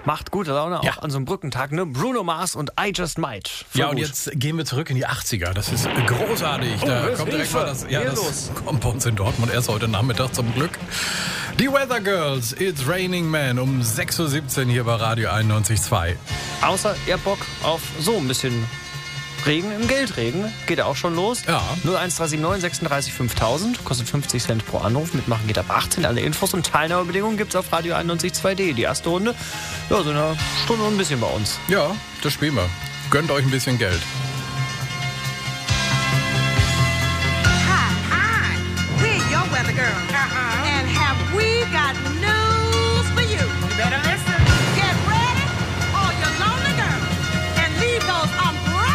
Macht gute Laune auch an so einem Brückentag, ne? Bruno Mars und I Just Might. Ja, und jetzt gehen wir zurück in die 80er. Das ist großartig. Da kommt direkt mal das kommt bei uns in Dortmund erst heute Nachmittag zum Glück. Die Weather Girls, It's Raining Man um 6.17 Uhr hier bei Radio 91.2. Außer ihr habt Bock auf so ein bisschen Regen im Geldregen. Geht auch schon los. Ja. 01379 36 5000. Kostet 50 Cent pro Anruf. Mitmachen geht ab 18. Alle Infos und Teilnahmebedingungen gibt's auf Radio 91.2D. Die erste Runde, ja, so eine Stunde und ein bisschen bei uns. Ja, das spielen wir. Gönnt euch ein bisschen Geld.